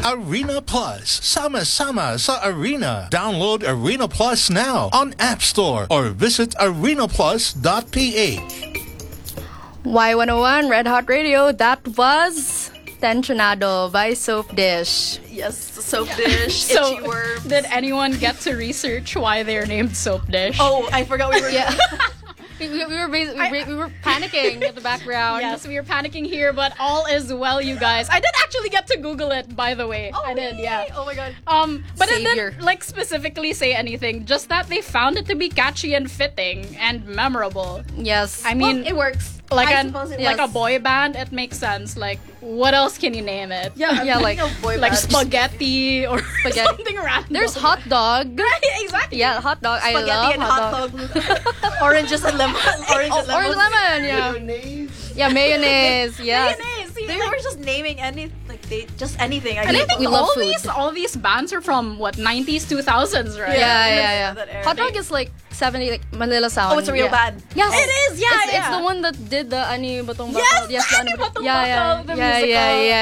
Arena Plus. Sama-sama sa Arena. Download Arena Plus now on App Store or visit arenaplus.ph. Y101 Red Hot Radio. That was Tensionado by Soap Dish. Yes, Soap Dish, So, Itchy Worms. did anyone get to research why they're named Soap Dish? Oh, I forgot we were... Yeah. we were panicking at the background. Yes, we were panicking here, but all is well, you guys. I did actually get to Google it, by the way. I did, yeah. Oh my god. But it Savior. didn't like specifically say anything. Just that they found it to be catchy and fitting and memorable. Yes. I mean, It works. like I an suppose it like a works. boy band, it makes sense. Like, what else can you name it? Yeah, Yeah, like- boy Like bands. spaghetti or Spaghetti. something random. There's hot dog. exactly. Yeah, hot dog. I Spaghetti love and hot dog. dog. Oranges and lemon. Oranges and Orange lemon, yeah. Yeah, mayonnaise. Yes. Mayonnaise, see, They like- were just naming just anything. And I think We love all food. these bands are from what 90s, 2000s, right? Yeah. that era. Hot dog is like 70, like Manila Sound. Oh, it's a real yeah. band. Yes. It is, yeah, It's yeah. the one that did the Ani Batong Yes, Bakal. the Ani Batong yeah, Bakal, the yeah, musical.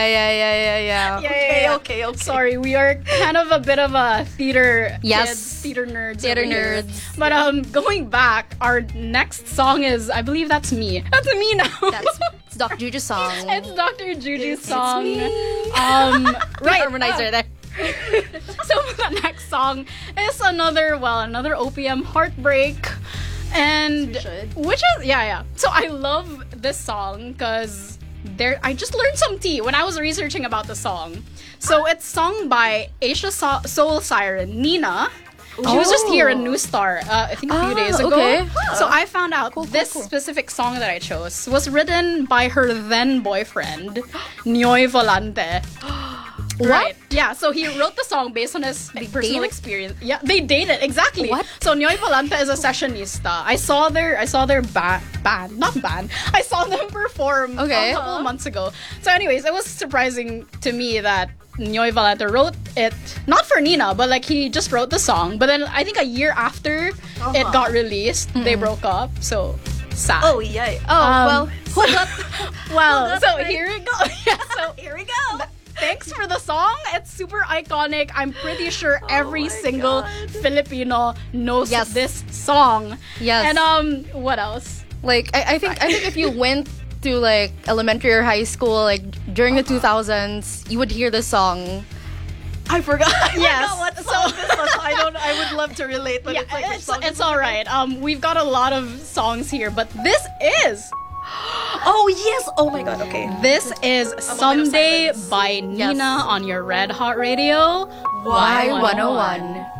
yeah. Okay. Sorry, we are kind of a bit of a theater Yes. kids, theater nerds. Theater over here. nerds. But going back, our next song is, I believe that's me. That's me now. It's Dr. Juju's song. It's Dr. Juju's It's song. me. Right. Harmonizer there. So the next song is another OPM heartbreak, and which is yeah. So I love this song because I just learned some tea when I was researching about the song. So it's sung by Asia Soul Siren Nina. She was just here in New Star, I think a few days ago. okay. So I found out this cool. specific song that I chose was written by her then boyfriend, Nyoy Volante. Right. Yeah, so he wrote the song based on his personal dated? experience. Yeah, they dated, exactly. What? So Nyoy Volante is a sessionista. I saw their band, not band. I saw them perform Okay. a couple of months ago. So anyways, it was surprising to me that Nyoy Volante wrote it, not for Nina, but like he just wrote the song. But then I think a year after it got released, they broke up. So sad. Oh yeah. Who got? well, so right? here we go. Yeah, so Here we go. thanks for the song. It's super iconic. I'm pretty sure every my single God. Filipino knows Yes. this song. Yes. And what else? Like I think if you went to like elementary or high school, like during the 2000s, you would hear this song. I forgot. Yes. What song this was. I would love to relate, but Yeah, it's like which song it's is all it? right. We've got a lot of songs here, but this is Oh yes. Oh my god. Okay. this is Someday Silence. by Nina on your Red Hot Radio. Y101.